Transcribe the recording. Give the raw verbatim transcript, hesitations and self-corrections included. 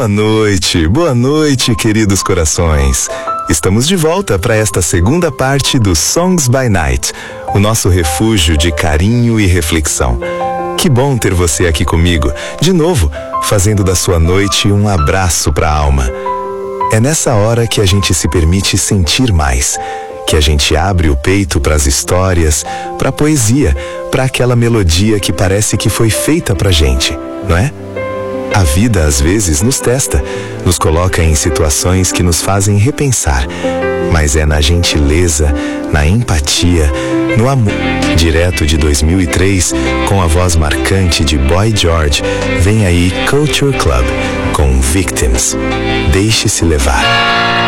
Boa noite, boa noite, queridos corações. Estamos de volta para esta segunda parte do Songs by Night, o nosso refúgio de carinho e reflexão. Que bom ter você aqui comigo, de novo, fazendo da sua noite um abraço para a alma. É nessa hora que a gente se permite sentir mais, que a gente abre o peito para as histórias, para a poesia, para aquela melodia que parece que foi feita pra gente, não é? A vida às vezes nos testa, nos coloca em situações que nos fazem repensar, mas é na gentileza, na empatia, no amor. Direto de dois mil e três, com a voz marcante de Boy George, vem aí Culture Club com Victims. Deixe-se levar.